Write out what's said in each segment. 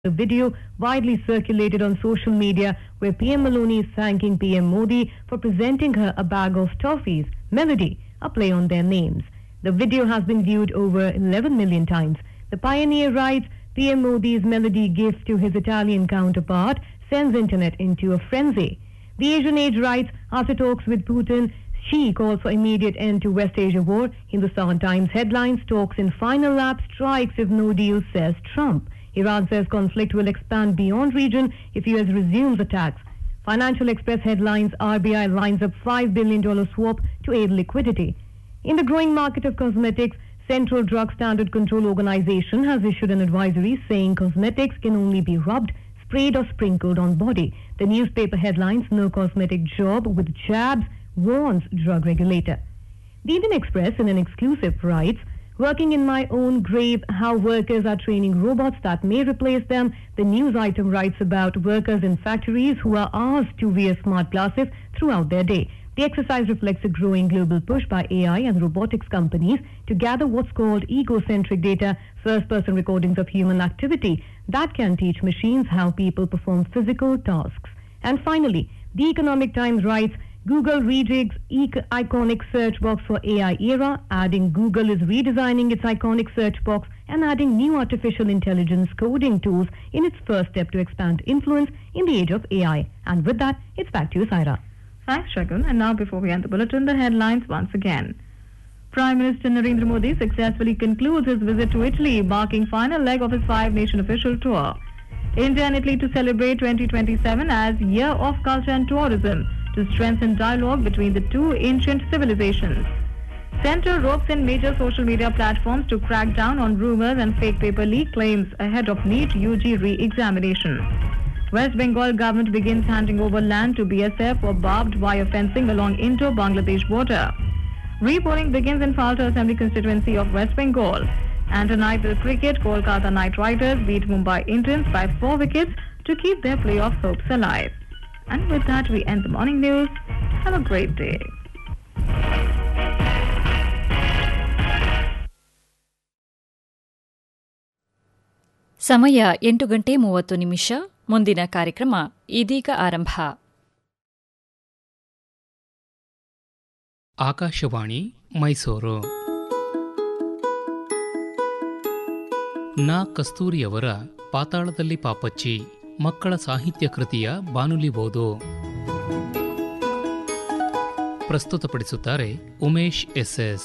A video widely circulated on social media where PM Maloney is thanking PM Modi for presenting her a bag of toffees, Melody, a play on their names. The video has been viewed over 11 million times. The pioneer writes, PM Modi's Melody gift to his Italian counterpart sends internet into a frenzy. The Asian Age writes, after talks with Putin, Xi calls for immediate end to West Asia war. Hindustan Times headlines, talks in final lap, strikes if no deal, says Trump. Iran says conflict will expand beyond region if US resumes attacks. Financial Express headlines, RBI lines up $5 billion swap to aid liquidity. In the growing market of cosmetics, Central Drug Standard Control Organization has issued an advisory saying cosmetics can only be rubbed, sprayed or sprinkled on body. The newspaper headlines, no cosmetic job with jabs, warns drug regulator. The Indian Express in an exclusive writes, working in my own grave, how workers are training robots that may replace them. The news item writes about workers in factories who are asked to wear smart glasses throughout their day. The exercise reflects a growing global push by AI and robotics companies to gather what's called egocentric data, first-person recordings of human activity that can teach machines how people perform physical tasks. And finally, The Economic Times writes, Google rejigs iconic search box for AI era, adding Google is redesigning its iconic search box and adding new artificial intelligence coding tools in its first step to expand influence in the age of AI. And with that, it's back to you, Saira. Thanks, Shagun. And now before we end the bulletin, the headlines once again. Prime Minister Narendra Modi successfully concludes his visit to Italy, marking final leg of his five-nation official tour. India and Italy to celebrate 2027 as Year of Culture and Tourism, to strengthen dialogue between the two ancient civilizations. Centre ropes in major social media platforms to crack down on rumors and fake paper leak claims ahead of NEET UG re-examination. West Bengal government begins handing over land to BSF for barbed wire fencing along Indo-Bangladesh border. Repolling begins in Falta Assembly constituency of West Bengal. And tonight with cricket, Kolkata Knight Riders beat Mumbai Indians by 4 wickets to keep their playoff hopes alive. And with that, we end the morning news. Have a great day. ಸಮಯ 8:30 ಮುಂದಿನ ಕಾರ್ಯಕ್ರಮ ಇದೀಗ ಆರಂಭ. ಆಕಾಶವಾಣಿ ಮೈಸೂರು. ನಾ ಕಸ್ತೂರಿಯವರ ಪಾತಾಳದಲ್ಲಿ ಪಾಪಚ್ಚಿ ಮಕ್ಕಳ ಸಾಹಿತ್ಯ ಕೃತಿಯ ಬಾನುಲಿ ಓದು ಪ್ರಸ್ತುತಪಡಿಸುತ್ತಾರೆ ಉಮೇಶ್ ಎಸ್ಎಸ್.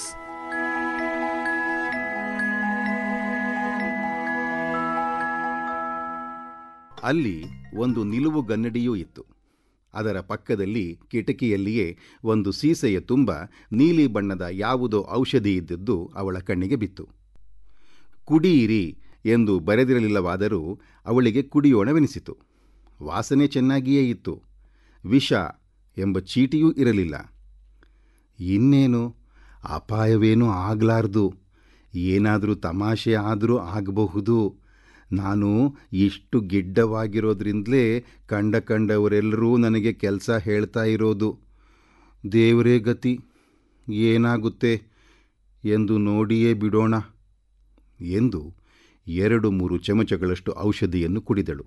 ಅಲ್ಲಿ ಒಂದು ನಿಲುವು ಗನ್ನಡಿಯೂ ಇತ್ತು. ಅದರ ಪಕ್ಕದಲ್ಲಿ ಕಿಟಕಿಯಲ್ಲಿಯೇ ಒಂದು ಸೀಸೆಯ ತುಂಬ ನೀಲಿ ಬಣ್ಣದ ಯಾವುದೋ ಔಷಧಿ ಇದ್ದದ್ದು ಅವಳ ಕಣ್ಣಿಗೆ ಬಿತ್ತು. ಕುಡಿಯಿರಿ ಎಂದು ಬರೆದಿರಲಿಲ್ಲವಾದರೂ ಅವಳಿಗೆ ಕುಡಿಯೋಣವೆನಿಸಿತು. ವಾಸನೆ ಚೆನ್ನಾಗಿಯೇ ಇತ್ತು. ವಿಷ ಎಂಬ ಚೀಟಿಯೂ ಇರಲಿಲ್ಲ. ಇನ್ನೇನು, ಅಪಾಯವೇನೂ ಆಗಲಾರ್ದು, ಏನಾದರೂ ತಮಾಷೆ ಆದರೂ ಆಗಬಹುದು. ನಾನು ಇಷ್ಟು ಗಿಡ್ಡವಾಗಿರೋದ್ರಿಂದಲೇ ಕಂಡವರೆಲ್ಲರೂ ನನಗೆ ಕೆಲಸ ಹೇಳ್ತಾ ಇರೋದು. ದೇವರೇ ಗತಿ, ಏನಾಗುತ್ತೆ ಎಂದು ನೋಡಿಯೇ ಬಿಡೋಣ ಎಂದು 2-3 ಚಮಚಗಳಷ್ಟು ಔಷಧಿಯನ್ನು ಕುಡಿದಳು.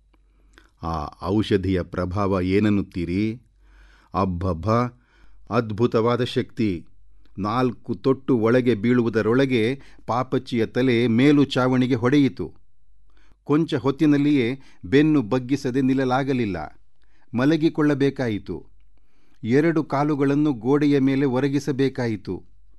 ಆ ಔಷಧಿಯ ಪ್ರಭಾವ ಏನನ್ನುತ್ತೀರಿ? ಅಬ್ಬಬ್ಬ, ಅದ್ಭುತವಾದ ಶಕ್ತಿ. 4 ತೊಟ್ಟು ಒಳಗೆ ಬೀಳುವುದರೊಳಗೆ ಪಾಪಚ್ಚಿಯ ತಲೆ ಮೇಲು ಚಾವಣಿಗೆ ಹೊಡೆಯಿತು. ಕೊಂಚ ಹೊತ್ತಿನಲ್ಲಿಯೇ ಬೆನ್ನು ಬಗ್ಗಿಸದೆ ನಿಲ್ಲಲಾಗಲಿಲ್ಲ. ಮಲಗಿಕೊಳ್ಳಬೇಕಾಯಿತು. 2 ಕಾಲುಗಳನ್ನು ಗೋಡೆಯ ಮೇಲೆ ಒರಗಿಸಬೇಕಾಯಿತು.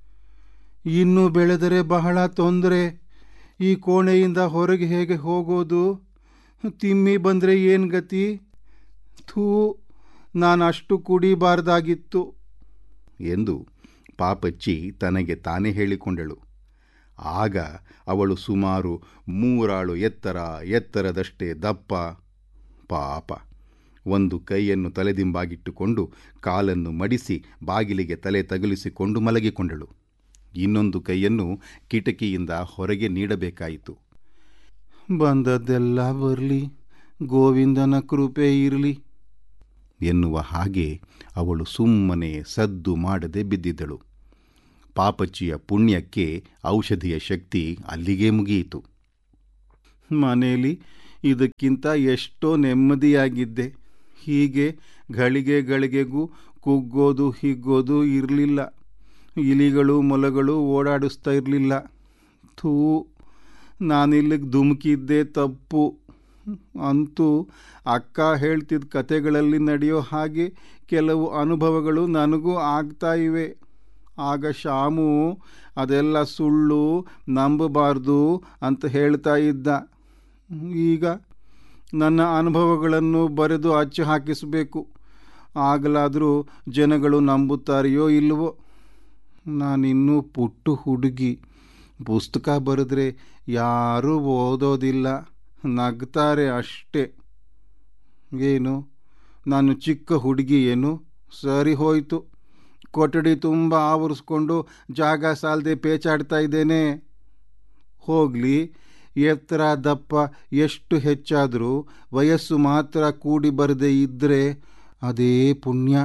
ಇನ್ನೂ ಬೆಳೆದರೆ ಬಹಳ ತೊಂದರೆ. ಈ ಕೋಣೆಯಿಂದ ಹೊರಗೆ ಹೇಗೆ ಹೋಗೋದು? ತಿಮ್ಮಿ ಬಂದರೆ ಏನು ಗತಿ? ಥೂ, ನಾನಷ್ಟು ಕುಡಿಬಾರ್ದಾಗಿತ್ತು ಎಂದು ಪಾಪಚ್ಚಿ ತನಗೆ ತಾನೇ ಹೇಳಿಕೊಂಡಳು. ಆಗ ಅವಳು ಸುಮಾರು 3 ಆಳು ಎತ್ತರದಷ್ಟೇ ದಪ್ಪ. ಪಾಪ, ಒಂದು ಕೈಯನ್ನು ತಲೆದಿಂಬಾಗಿಟ್ಟುಕೊಂಡು ಕಾಲನ್ನು ಮಡಿಸಿ ಬಾಗಿಲಿಗೆ ತಲೆ ತಗುಲಿಸಿಕೊಂಡು ಮಲಗಿಕೊಂಡಳು. ಇನ್ನೊಂದು ಕೈಯನ್ನು ಕಿಟಕಿಯಿಂದ ಹೊರಗೆ ನೀಡಬೇಕಾಯಿತು. ಬಂದದ್ದೆಲ್ಲ ಬರಲಿ, ಗೋವಿಂದನ ಕೃಪೆ ಇರಲಿ ಎನ್ನುವ ಹಾಗೆ ಅವಳು ಸುಮ್ಮನೆ ಸದ್ದು ಮಾಡದೆ ಬಿದ್ದಿದ್ದಳು. ಪಾಪಚ್ಚಿಯ ಪುಣ್ಯಕ್ಕೆ ಔಷಧಿಯ ಶಕ್ತಿ ಅಲ್ಲಿಗೇ ಮುಗಿಯಿತು. ಮನೆಯಲ್ಲಿ ಇದಕ್ಕಿಂತ ಎಷ್ಟೋ ನೆಮ್ಮದಿಯಾಗಿದ್ದೆ. ಹೀಗೆ ಗಳಿಗೆಗೂ ಕುಗ್ಗೋದು ಹಿಗ್ಗೋದು ಇರಲಿಲ್ಲ. ಇಲಿಗಳು ಮೊಲಗಳು ಓಡಾಡಿಸ್ತಾ ಇರಲಿಲ್ಲ. ಥೂ, ನಾನಿಲ್ಲಿಗೆ ಧುಮುಕಿದ್ದೆ ತಪ್ಪು. ಅಂತೂ ಅಕ್ಕ ಹೇಳ್ತಿದ್ದ ಕತೆಗಳಲ್ಲಿ ನಡೆಯೋ ಹಾಗೆ ಕೆಲವು ಅನುಭವಗಳು ನನಗೂ ಆಗ್ತಾ ಇವೆ. ಆಗ ಶಾಮು ಅದೆಲ್ಲ ಸುಳ್ಳು, ನಂಬಬಾರ್ದು ಅಂತ ಹೇಳ್ತಾ ಇದ್ದ. ಈಗ ನನ್ನ ಅನುಭವಗಳನ್ನು ಬರೆದು ಅಚ್ಚು ಹಾಕಿಸಬೇಕು. ಆಗಲಾದರೂ ಜನಗಳು ನಂಬುತ್ತಾರೆಯೋ ಇಲ್ಲವೋ. ನಾನಿನ್ನೂ ಪುಟ್ಟು ಹುಡುಗಿ. ಪುಸ್ತಕ ಬರೆದ್ರೆ ಯಾರೂ ಓದೋದಿಲ್ಲ, ನಗ್ತಾರೆ ಅಷ್ಟೇ. ಏನು, ನಾನು ಚಿಕ್ಕ ಹುಡುಗಿ ಏನು? ಸರಿ ಹೋಯಿತು, ಕೊಠಡಿ ತುಂಬ ಆವರಿಸ್ಕೊಂಡು ಜಾಗ ಸಾಲದೆ ಪೇಚಾಡ್ತಾ ಇದ್ದೇನೆ. ಹೋಗಲಿ, ಎತ್ತರ ದಪ್ಪ ಎಷ್ಟು ಹೆಚ್ಚಾದರೂ ವಯಸ್ಸು ಮಾತ್ರ ಕೂಡಿ ಬರದೇ ಇದ್ದರೆ ಅದೇ ಪುಣ್ಯ.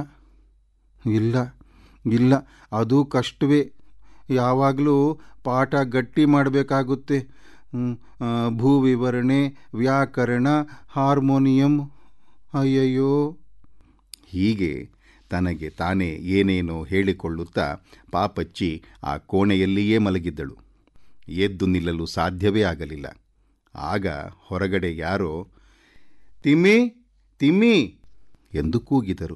ಇಲ್ಲ, ಅದು ಕಷ್ಟವೇ. ಯಾವಾಗಲೂ ಪಾಠ ಗಟ್ಟಿ ಮಾಡಬೇಕಾಗುತ್ತೆ. ಭೂವಿವರಣೆ, ವ್ಯಾಕರಣ, ಹಾರ್ಮೋನಿಯಂ. ಅಯ್ಯಯ್ಯೋ. ಹೀಗೆ ತನಗೆ ತಾನೇ ಏನೇನೋ ಹೇಳಿಕೊಳ್ಳುತ್ತಾ ಪಾಪಚ್ಚಿ ಆ ಕೋಣೆಯಲ್ಲಿಯೇ ಮಲಗಿದ್ದಳು. ಎದ್ದು ನಿಲ್ಲಲು ಸಾಧ್ಯವೇ ಆಗಲಿಲ್ಲ. ಆಗ ಹೊರಗಡೆ ಯಾರೋ ತಿಮ್ಮಿ ತಿಮ್ಮಿ ಎಂದು ಕೂಗಿದರು.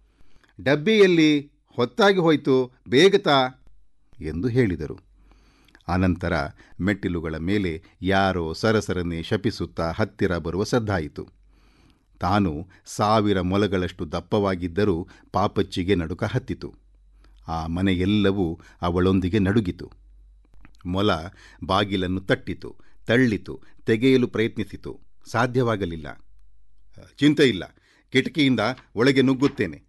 ಡಬ್ಬಿಯಲ್ಲಿ ಹೊತ್ತಾಗಿ ಹೋಯಿತು, ಬೇಗತಾ ಎಂದು ಹೇಳಿದರು. ಅನಂತರ ಮೆಟ್ಟಿಲುಗಳ ಮೇಲೆ ಯಾರೋ ಸರಸರನೆ ಶಪಿಸುತ್ತಾ ಹತ್ತಿರ ಬರುವ ಸದ್ದಾಯಿತು. ತಾನು 1000 ಮೊಲಗಳಷ್ಟು ದಪ್ಪವಾಗಿದ್ದರೂ ಪಾಪಚ್ಚಿಗೆ ನಡುಕ ಹತ್ತಿತು. ಆ ಮನೆಯೆಲ್ಲವೂ ಅವಳೊಂದಿಗೆ ನಡುಗಿತು. ಮೊಲ ಬಾಗಿಲನ್ನು ತಟ್ಟಿತು, ತಳ್ಳಿತು, ತೆಗೆಯಲು ಪ್ರಯತ್ನಿಸಿತು. ಸಾಧ್ಯವಾಗಲಿಲ್ಲ. ಚಿಂತೆ ಇಲ್ಲ, ಕಿಟಕಿಯಿಂದ ಒಳಗೆ ನುಗ್ಗುತ್ತೇನೆ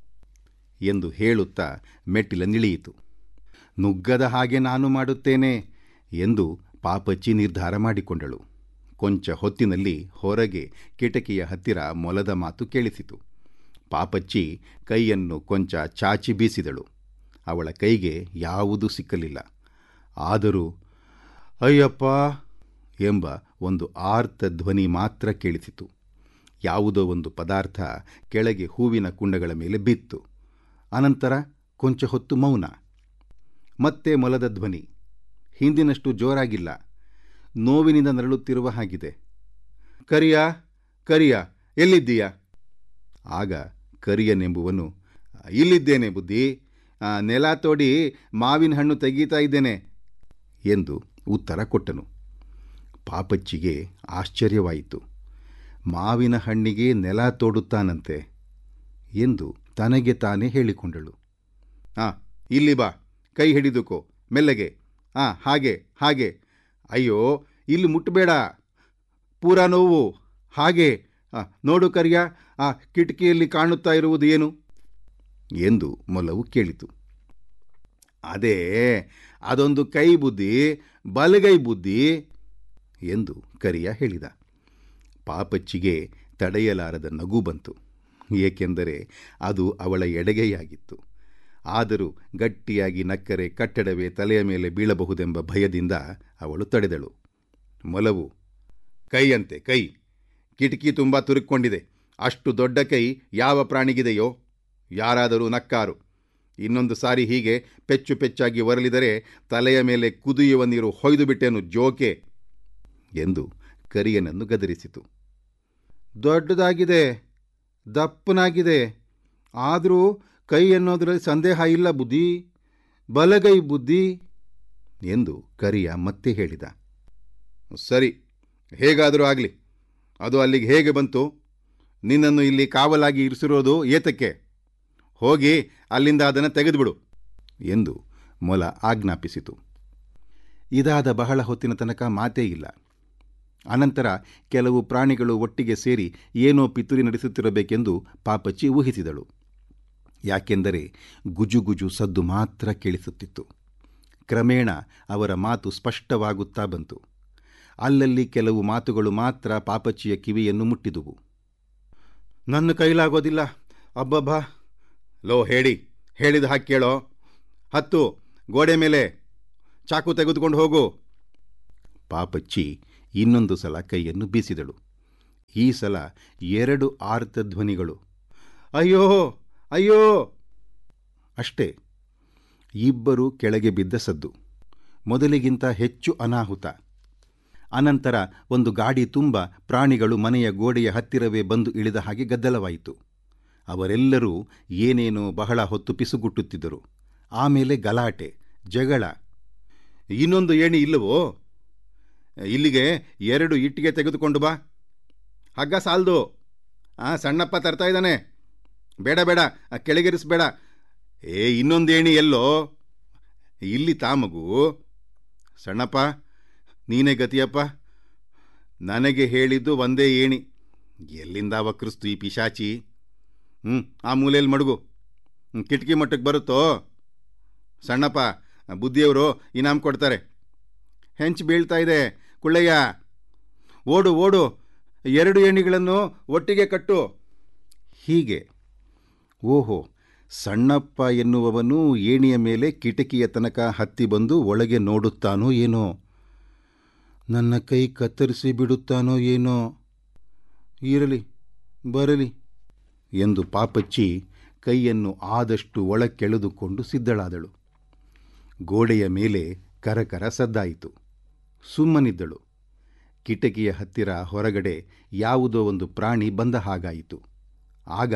ಎಂದು ಹೇಳುತ್ತಾ ಮೆಟ್ಟಿಲನ್ನಿಳಿಯಿತು. ನುಗ್ಗದ ಹಾಗೆ ನಾನು ಮಾಡುತ್ತೇನೆ ಎಂದು ಪಾಪಚ್ಚಿ ನಿರ್ಧಾರ ಮಾಡಿಕೊಂಡಳು. ಕೊಂಚ ಹೊತ್ತಿನಲ್ಲಿ ಹೊರಗೆ ಕಿಟಕಿಯ ಹತ್ತಿರ ಮೊಲದ ಮಾತು ಕೇಳಿಸಿತು. ಪಾಪಚ್ಚಿ ಕೈಯನ್ನು ಕೊಂಚ ಚಾಚಿ ಬೀಸಿದಳು. ಅವಳ ಕೈಗೆ ಯಾವುದೂ ಸಿಕ್ಕಲಿಲ್ಲ. ಆದರೂ ಅಯ್ಯಪ್ಪ ಎಂಬ ಒಂದು ಆರ್ತ ಧ್ವನಿ ಮಾತ್ರ ಕೇಳಿಸಿತು. ಯಾವುದೋ ಒಂದು ಪದಾರ್ಥ ಕೆಳಗೆ ಹೂವಿನ ಕುಂಡಗಳ ಮೇಲೆ ಬಿತ್ತು. ಅನಂತರ ಕೊಂಚ ಹೊತ್ತು ಮೌನ. ಮತ್ತೆ ಮೊಲದ ಧ್ವನಿ. ಹಿಂದಿನಷ್ಟು ಜೋರಾಗಿಲ್ಲ, ನೋವಿನಿಂದ ನರಳುತ್ತಿರುವ ಹಾಗಿದೆ. ಕರಿಯ ಕರಿಯ, ಎಲ್ಲಿದ್ದೀಯಾ? ಆಗ ಕರಿಯನೆಂಬುವನು, ಇಲ್ಲಿದ್ದೇನೆ ಬುದ್ಧಿ, ನೆಲ ತೋಡಿ ಮಾವಿನ ಹಣ್ಣು ತೆಗೀತಾ ಇದ್ದೇನೆ ಎಂದು ಉತ್ತರ ಕೊಟ್ಟನು. ಪಾಪಚ್ಚಿಗೆ ಆಶ್ಚರ್ಯವಾಯಿತು. ಮಾವಿನ ಹಣ್ಣಿಗೆ ನೆಲ ತೋಡುತ್ತಾನಂತೆ ಎಂದು ತನಗೆ ತಾನೇ ಹೇಳಿಕೊಂಡಳು. ಇಲ್ಲಿ ಬಾ, ಕೈ ಹಿಡಿದುಕೋ, ಮೆಲ್ಲಗೆ. ಹಾಗೆ. ಅಯ್ಯೋ, ಇಲ್ಲಿ ಮುಟ್ಟಬೇಡ, ಪೂರಾ ನೋವು. ಹಾಗೆ ನೋಡು ಕರಿಯ, ಆ ಕಿಟಕಿಯಲ್ಲಿ ಕಾಣುತ್ತಾ ಇರುವುದು ಏನು ಎಂದು ಮೊಲವು ಕೇಳಿತು. ಅದೊಂದು ಕೈ ಬುದ್ಧಿ, ಬಲಗೈ ಬುದ್ಧಿ ಎಂದು ಕರಿಯ ಹೇಳಿದ. ಪಾಪಚ್ಚಿಗೆ ತಡೆಯಲಾರದ ನಗು ಬಂತು. ಏಕೆಂದರೆ ಅದು ಅವಳ ಎಡಗೈಯಾಗಿತ್ತು. ಆದರೂ ಗಟ್ಟಿಯಾಗಿ ನಕ್ಕರೆ ಕಟ್ಟಡವೇ ತಲೆಯ ಮೇಲೆ ಬೀಳಬಹುದೆಂಬ ಭಯದಿಂದ ಅವಳು ತಡೆದಳು. ಮೊಲವು, ಕೈಯಂತೆ ಕೈ, ಕಿಟಕಿ ತುಂಬ ತುರುಕ್ಕೊಂಡಿದೆ. ಅಷ್ಟು ದೊಡ್ಡ ಕೈ ಯಾವ ಪ್ರಾಣಿಗಿದೆಯೋ? ಯಾರಾದರೂ ನಕ್ಕಾರು. ಇನ್ನೊಂದು ಸಾರಿ ಹೀಗೆ ಪೆಚ್ಚು ಪೆಚ್ಚಾಗಿ ಒರಲಿದರೆ ತಲೆಯ ಮೇಲೆ ಕುದಿಯುವ ನೀರು ಹೊಯ್ದು ಬಿಟ್ಟೇನು ಜೋಕೆ ಎಂದು ಕರಿಯನನ್ನು ಗದರಿಸಿತು. ದೊಡ್ಡದಾಗಿದೆ, ದಪ್ಪನಾಗಿದೆ, ಆದರೂ ಕೈ ಎನ್ನೋದರಲ್ಲಿ ಸಂದೇಹ ಇಲ್ಲ ಬುದ್ಧಿ, ಬಲಗೈ ಬುದ್ಧಿ ಎಂದು ಕರಿಯ ಮತ್ತೆ ಹೇಳಿದ. ಸರಿ, ಹೇಗಾದರೂ ಆಗಲಿ, ಅದು ಅಲ್ಲಿಗೆ ಹೇಗೆ ಬಂತು? ನಿನ್ನನ್ನು ಇಲ್ಲಿ ಕಾವಲಾಗಿ ಇರಿಸಿರೋದು ಏತಕ್ಕೆ? ಹೋಗಿ ಅಲ್ಲಿಂದ ಅದನ್ನು ತೆಗೆದುಬಿಡು ಎಂದು ಮೊಲ ಆಜ್ಞಾಪಿಸಿತು. ಇದಾದ ಬಹಳ ಹೊತ್ತಿನ ತನಕ ಮಾತೇ ಇಲ್ಲ. ಅನಂತರ ಕೆಲವು ಪ್ರಾಣಿಗಳು ಒಟ್ಟಿಗೆ ಸೇರಿ ಏನೋ ಪಿತೂರಿ ನಡೆಸುತ್ತಿರಬೇಕೆಂದು ಪಾಪಚ್ಚಿ ಊಹಿಸಿದಳು. ಯಾಕೆಂದರೆ ಗುಜುಗುಜು ಸದ್ದು ಮಾತ್ರ ಕೇಳಿಸುತ್ತಿತ್ತು. ಕ್ರಮೇಣ ಅವರ ಮಾತು ಸ್ಪಷ್ಟವಾಗುತ್ತಾ ಬಂತು. ಅಲ್ಲಲ್ಲಿ ಕೆಲವು ಮಾತುಗಳು ಮಾತ್ರ ಪಾಪಚ್ಚಿಯ ಕಿವಿಯನ್ನು ಮುಟ್ಟಿದುವು. ನನ್ನ ಕೈಲಾಗೋದಿಲ್ಲ, ಅಬ್ಬಬ್ಬಾ. ಲೋ, ಹೇಳಿದ ಹಾಗೆ ಕೇಳೋ. ಹತ್ತು, ಗೋಡೆ ಮೇಲೆ ಚಾಕು ತೆಗೆದುಕೊಂಡು ಹೋಗು. ಪಾಪಚ್ಚಿ ಇನ್ನೊಂದು ಸಲ ಕೈಯನ್ನು ಬೀಸಿದಳು. ಈ ಸಲ 2 ಆರ್ತಧ್ವನಿಗಳು. ಅಯ್ಯೋ ಅಯ್ಯೋ ಅಷ್ಟೇ. ಇಬ್ಬರು ಕೆಳಗೆ ಬಿದ್ದ ಸದ್ದು. ಮೊದಲಿಗಿಂತ ಹೆಚ್ಚು ಅನಾಹುತ. ಅನಂತರ ಒಂದು ಗಾಡಿ ತುಂಬ ಪ್ರಾಣಿಗಳು ಮನೆಯ ಗೋಡೆಯ ಹತ್ತಿರವೇ ಬಂದು ಇಳಿದ ಹಾಗೆ ಗದ್ದಲವಾಯಿತು. ಅವರೆಲ್ಲರೂ ಏನೇನೋ ಬಹಳ ಹೊತ್ತು ಪಿಸುಗುಟ್ಟುತ್ತಿದ್ದರು. ಆಮೇಲೆ ಗಲಾಟೆ, ಜಗಳ. ಇನ್ನೊಂದು ಏಣಿ ಇಲ್ಲವೋ? ಇಲ್ಲಿಗೆ 2 ಇಟ್ಟಿಗೆ ತೆಗೆದುಕೊಂಡು ಬಾ. ಹಗ್ಗ ಸಾಲ್ದು. ಸಣ್ಣಪ್ಪ ತರ್ತಾ ಇದ್ದಾನೆ. ಬೇಡ ಬೇಡ, ಕೆಳಗಿರಿಸಬೇಡ. ಇನ್ನೊಂದು ಏಣಿ ಎಲ್ಲೋ? ಇಲ್ಲಿ ತಾಮಗು. ಸಣ್ಣಪ್ಪ ನೀನೇ ಗತಿಯಪ್ಪ. ನನಗೆ ಹೇಳಿದ್ದು ಒಂದೇ ಏಣಿ. ಎಲ್ಲಿಂದ ವಕ್ರಿಸ್ತು ಈ ಪಿಶಾಚಿ? ಆ ಮೂಲೆಯಲ್ಲಿ ಮಡಗು. ಕಿಟಕಿ ಮಟ್ಟಕ್ಕೆ ಬರುತ್ತೋ? ಸಣ್ಣಪ್ಪ, ಬುದ್ಧಿಯವರು ಇನಾಮ್ ಕೊಡ್ತಾರೆ. ಹೆಂಚು ಬೀಳ್ತಾ ಇದೆ ಕುಳ್ಳಯ್ಯ. ಓಡು ಓಡು, 2 ಏಣಿಗಳನ್ನು ಒಟ್ಟಿಗೆ ಕಟ್ಟು. ಹೀಗೆ. ಓಹೋ, ಸಣ್ಣಪ್ಪ ಎನ್ನುವವನು ಏಣಿಯ ಮೇಲೆ ಕಿಟಕಿಯ ತನಕ ಹತ್ತಿ ಬಂದು ಒಳಗೆ ನೋಡುತ್ತಾನೋ ಏನೋ. ನನ್ನ ಕೈ ಕತ್ತರಿಸಿ ಬಿಡುತ್ತಾನೋ ಏನೋ. ಇರಲಿ ಬರಲಿ ಎಂದು ಪಾಪಚ್ಚಿ ಕೈಯನ್ನು ಆದಷ್ಟು ಒಳಕ್ಕೆಳೆದುಕೊಂಡು ಸಿದ್ಧಳಾದಳು. ಗೋಡೆಯ ಮೇಲೆ ಕರಕರ ಸದ್ದಾಯಿತು. ಸುಮ್ಮನಿದ್ದಳು. ಕಿಟಕಿಯ ಹತ್ತಿರ ಹೊರಗಡೆ ಯಾವುದೋ ಒಂದು ಪ್ರಾಣಿ ಬಂದ ಹಾಗಾಯಿತು. ಆಗ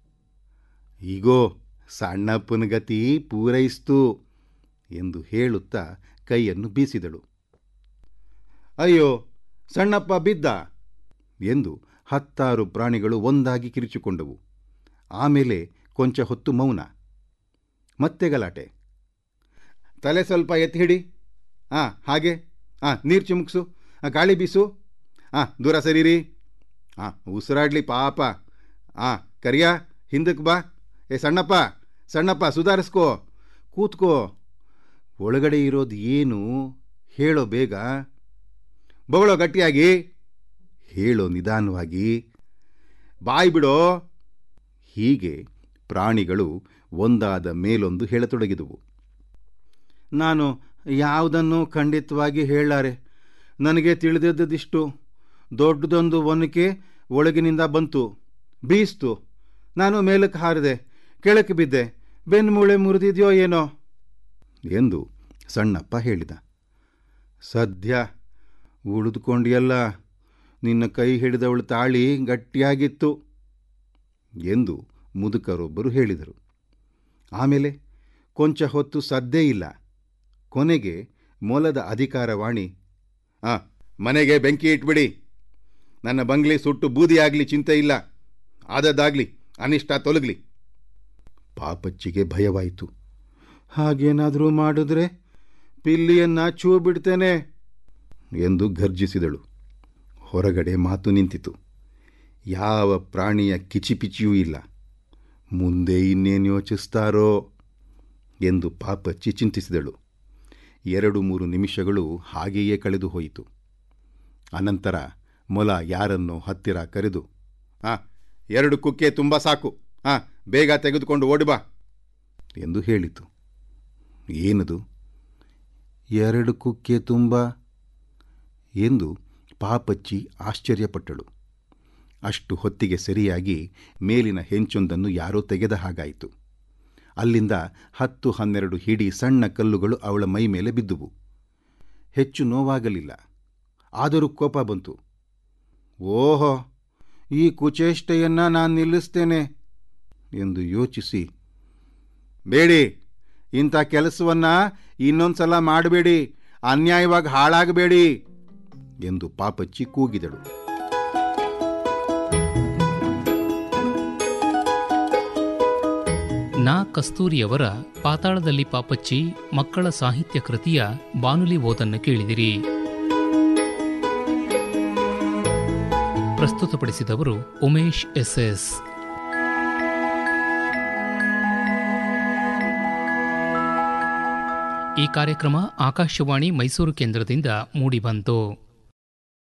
ಈಗೋ ಸಣ್ಣಪ್ಪನ ಗತಿ ಪೂರೈಸ್ತು ಎಂದು ಹೇಳುತ್ತಾ ಕೈಯನ್ನು ಬೀಸಿದಳು. ಅಯ್ಯೋ, ಸಣ್ಣಪ್ಪ ಬಿದ್ದ ಎಂದು 10 ಪ್ರಾಣಿಗಳು ಒಂದಾಗಿ ಕಿರಿಚಿಕೊಂಡವು. ಆಮೇಲೆ ಕೊಂಚ ಹೊತ್ತು ಮೌನ. ಮತ್ತೆ ಗಲಾಟೆ. ತಲೆ ಸ್ವಲ್ಪ ಎತ್ತಿ ಹಿಡಿ. ಹಾಗೆ. ನೀರು ಚಿಮುಕ್ಸು. ಗಾಳಿ ಬೀಸು. ದೂರ ಸರೀರಿ. ಉಸಿರಾಡ್ಲಿ ಪಾಪ. ಕರಿಯ, ಹಿಂದಕ್ಕೆ ಬಾ. ಸಣ್ಣಪ್ಪ ಸಣ್ಣಪ್ಪ, ಸುಧಾರಿಸ್ಕೋ. ಕೂತ್ಕೋ. ಒಳಗಡೆ ಇರೋದು ಏನು ಹೇಳೋ ಬೇಗ. ಬೊಗಳೋ ಗಟ್ಟಿಯಾಗಿ. ಹೇಳೋ ನಿಧಾನವಾಗಿ. ಬಾಯಿ ಬಿಡೋ. ಹೀಗೆ ಪ್ರಾಣಿಗಳು ಒಂದಾದ ಮೇಲೊಂದು ಹೇಳತೊಡಗಿದುವು. ನಾನು ಯಾವುದನ್ನು ಖಂಡಿತವಾಗಿ ಹೇಳಾರೆ. ನನಗೆ ತಿಳಿದಿದ್ದದಿಷ್ಟು. ದೊಡ್ಡದೊಂದು ಒನಕೆ ಒಳಗಿನಿಂದ ಬಂತು, ಬೀಸ್ತು. ನಾನು ಮೇಲಕ್ಕೆ ಹಾರಿದೆ, ಕೆಳಕ್ಕೆ ಬಿದ್ದೆ. ಬೆನ್ಮೂಳೆ ಮುರಿದಿದೆಯೋ ಏನೋ ಎಂದು ಸಣ್ಣಪ್ಪ ಹೇಳಿದ. ಸದ್ಯ ಉಳಿದುಕೊಂಡಿಯಲ್ಲ, ನಿನ್ನ ಕೈ ಹಿಡಿದವಳು ತಾಳಿ ಗಟ್ಟಿಯಾಗಿತ್ತು ಎಂದು ಮುದುಕರೊಬ್ಬರು ಹೇಳಿದರು. ಆಮೇಲೆ ಕೊಂಚ ಹೊತ್ತು ಸದ್ದೇ ಇಲ್ಲ. ಕೊನೆಗೆ ಮೊಲದ ಅಧಿಕಾರವಾಣಿ, ಮನೆಗೆ ಬೆಂಕಿ ಇಟ್ಬಿಡಿ. ನನ್ನ ಬಂಗ್ಲೆ ಸುಟ್ಟು ಬೂದಿಯಾಗಲಿ ಚಿಂತೆ ಇಲ್ಲ. ಆದದ್ದಾಗಲಿ, ಅನಿಷ್ಟ ತೊಲಗಲಿ. ಪಾಪಚ್ಚಿಗೆ ಭಯವಾಯಿತು. ಹಾಗೇನಾದರೂ ಮಾಡಿದ್ರೆ ಪಿಲ್ಲಿಯನ್ನು ಛೂ ಬಿಡ್ತೇನೆ ಎಂದು ಗರ್ಜಿಸಿದಳು. ಹೊರಗಡೆ ಮಾತು ನಿಂತಿತು. ಯಾವ ಪ್ರಾಣಿಯ ಕಿಚಿಪಿಚಿಯೂ ಇಲ್ಲ. ಮುಂದೆ ಇನ್ನೇನು ಯೋಚಿಸ್ತಾರೋ ಎಂದು ಪಾಪಚ್ಚಿ ಚಿಂತಿಸಿದಳು. 2-3 ನಿಮಿಷಗಳು ಹಾಗೆಯೇ ಕಳೆದು ಹೋಯಿತು. ಅನಂತರ ಮೊಲ ಯಾರನ್ನೋ ಹತ್ತಿರ ಕರೆದು, 2 ಕುಕ್ಕೆ ತುಂಬ ಸಾಕು. ಬೇಗ ತೆಗೆದುಕೊಂಡು ಓಡಿಬಾ ಎಂದು ಹೇಳಿತು. ಏನದು 2 ಕುಕ್ಕೆ ತುಂಬ ಎಂದು ಪಾಪಚ್ಚಿ ಆಶ್ಚರ್ಯಪಟ್ಟಳು. ಅಷ್ಟು ಹೊತ್ತಿಗೆ ಸರಿಯಾಗಿ ಮೇಲಿನ ಹೆಂಚೊಂದನ್ನು ಯಾರೋ ತೆಗೆದ ಹಾಗಾಯಿತು. ಅಲ್ಲಿಂದ 10-12 ಹಿಡಿ ಸಣ್ಣ ಕಲ್ಲುಗಳು ಅವಳ ಮೈ ಮೇಲೆ ಬಿದ್ದುವು. ಹೆಚ್ಚು ನೋವಾಗಲಿಲ್ಲ. ಆದರೂ ಕೋಪ ಬಂತು. ಓಹೋ, ಈ ಕುಚೇಷ್ಟೆಯನ್ನು ನಾನು ನಿಲ್ಲಿಸ್ತೇನೆ ಎಂದು ಯೋಚಿಸಿ, ಬೇಡಿ, ಇಂಥ ಕೆಲಸವನ್ನು ಇನ್ನೊಂದು ಸಲ ಮಾಡಬೇಡಿ, ಅನ್ಯಾಯವಾಗಿ ಹಾಳಾಗಬೇಡಿ ಎಂದು ಪಾಪಚ್ಚಿ ಕೂಗಿದಳು. ನಾ ಕಸ್ತೂರಿಯವರ ಪಾತಾಳದಲ್ಲಿ ಪಾಪಚ್ಚಿ ಮಕ್ಕಳ ಸಾಹಿತ್ಯ ಕೃತಿಯ ಬಾನುಲಿ ಓದನ್ನು ಕೇಳಿದಿರಿ. ಪ್ರಸ್ತುತಪಡಿಸಿದವರು ಉಮೇಶ್ ಎಸ್ಎಸ್. ಈ ಕಾರ್ಯಕ್ರಮ ಆಕಾಶವಾಣಿ ಮೈಸೂರು ಕೇಂದ್ರದಿಂದ ಮೂಡಿಬಂತು.